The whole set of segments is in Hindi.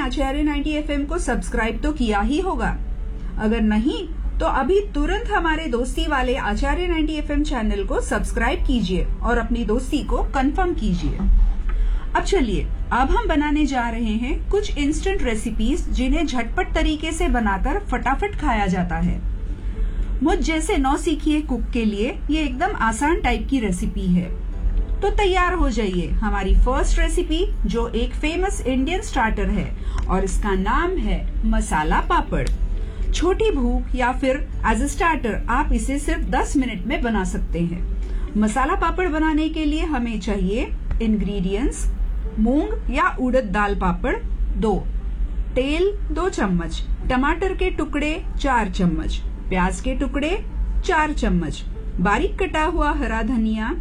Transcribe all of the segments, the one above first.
आचार्य 90 FM को सब्सक्राइब तो किया ही होगा। अगर नहीं तो अभी तुरंत हमारे दोस्ती वाले आचार्य 90 FM चैनल को सब्सक्राइब कीजिए और अपनी दोस्ती को कंफर्म कीजिए। अब चलिए, अब हम बनाने जा रहे हैं कुछ इंस्टेंट रेसिपीज जिन्हें झटपट तरीके से बनाकर फटाफट खाया जाता है। मुझ जैसे नौसिखिए कुक के लिए ये एकदम आसान टाइप की रेसिपी है। तो तैयार हो जाइए हमारी फर्स्ट रेसिपी, जो एक फेमस इंडियन स्टार्टर है और इसका नाम है मसाला पापड़। छोटी भूख या फिर एज अ स्टार्टर आप इसे सिर्फ 10 मिनट में बना सकते हैं। मसाला पापड़ बनाने के लिए हमें चाहिए इंग्रेडिएंट्स: मूंग या उड़द दाल पापड़ 2, तेल 2 चम्मच, टमाटर के टुकड़े 4 चम्मच, प्याज के टुकड़े 4 चम्मच, बारीक कटा हुआ हरा धनिया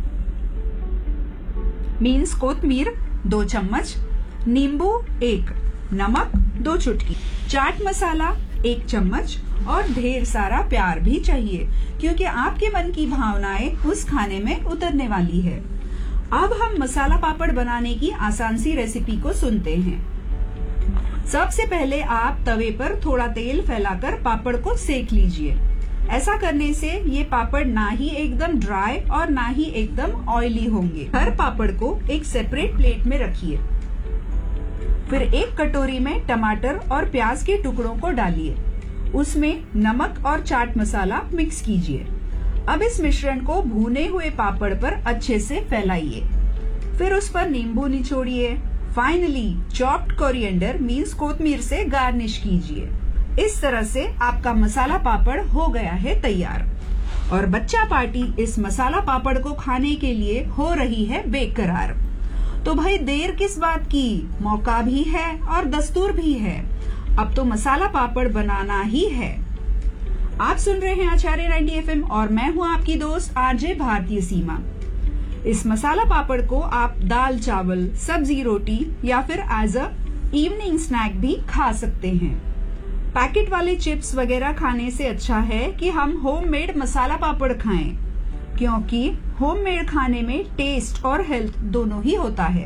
मीन्स कोतमीर 2 चम्मच, नींबू 1, नमक 2 चुटकी, चाट मसाला 1 चम्मच और ढेर सारा प्यार भी चाहिए, क्योंकि आपके मन की भावनाएं उस खाने में उतरने वाली है। अब हम मसाला पापड़ बनाने की आसान सी रेसिपी को सुनते हैं। सबसे पहले आप तवे पर थोड़ा तेल फैलाकर पापड़ को सेक लीजिए। ऐसा करने से ये पापड़ ना ही एकदम ड्राई और ना ही एकदम ऑयली होंगे। हर पापड़ को एक सेपरेट प्लेट में रखिए। फिर एक कटोरी में टमाटर और प्याज के टुकड़ों को डालिए। उसमें नमक और चाट मसाला मिक्स कीजिए। अब इस मिश्रण को भुने हुए पापड़ पर अच्छे से फैलाइए। फिर उस पर नींबू निचोड़िए। फाइनली चॉप्ड कोरिएंडर मीन्स कोतमीर से गार्निश कीजिए। इस तरह से आपका मसाला पापड़ हो गया है तैयार। और बच्चा पार्टी इस मसाला पापड़ को खाने के लिए हो रही है बेकरार। तो भाई देर किस बात की, मौका भी है और दस्तूर भी है। अब तो मसाला पापड़ बनाना ही है। आप सुन रहे हैं आचार्य 90 FM और मैं हूँ आपकी दोस्त आरजे भारतीय सीमा। इस मसाला पापड़ को आप दाल चावल, सब्जी रोटी या फिर एज अ इवनिंग स्नैक भी खा सकते हैं। पैकेट वाले चिप्स वगैरह खाने से अच्छा है कि हम होममेड मसाला पापड़ खाएं, क्योंकि होममेड खाने में टेस्ट और हेल्थ दोनों ही होता है।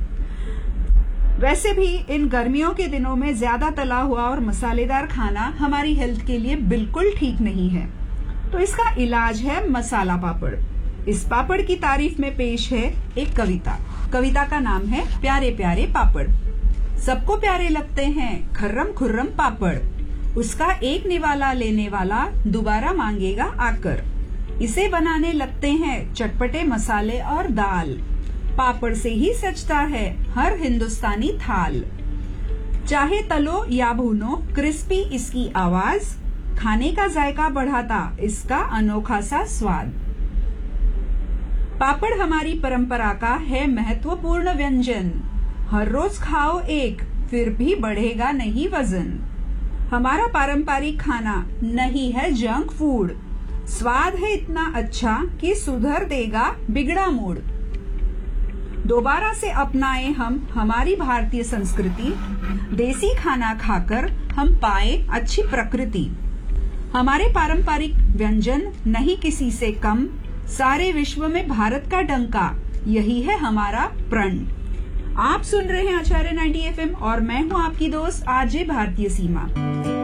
वैसे भी इन गर्मियों के दिनों में ज्यादा तला हुआ और मसालेदार खाना हमारी हेल्थ के लिए बिल्कुल ठीक नहीं है। तो इसका इलाज है मसाला पापड़। इस पापड़ की तारीफ में पेश है एक कविता। कविता का नाम है प्यारे प्यारे पापड़। सबको प्यारे लगते हैं खर्रम खुर्रम पापड़, उसका एक निवाला लेने वाला दोबारा मांगेगा आकर। इसे बनाने लगते हैं चटपटे मसाले और दाल, पापड़ से ही सजता है हर हिंदुस्तानी थाल। चाहे तलो या भूनो क्रिस्पी इसकी आवाज, खाने का जायका बढ़ाता इसका अनोखा सा स्वाद। पापड़ हमारी परंपरा का है महत्वपूर्ण व्यंजन, हर रोज खाओ एक फिर भी बढ़ेगा नहीं वजन। हमारा पारंपरिक खाना नहीं है जंक फूड, स्वाद है इतना अच्छा कि सुधर देगा बिगड़ा मूड। दोबारा से अपनाएं हम हमारी भारतीय संस्कृति, देसी खाना खाकर हम पाए अच्छी प्रकृति। हमारे पारंपरिक व्यंजन नहीं किसी से कम, सारे विश्व में भारत का डंका, यही है हमारा प्रण। आप सुन रहे हैं आचार्य 90 FM और मैं हूं आपकी दोस्त आरजे भारतीय सीमा।